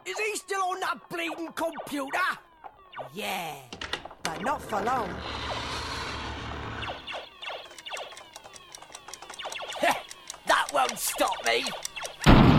Is he still on that bleeding computer? Yeah, but not for long. That won't stop me.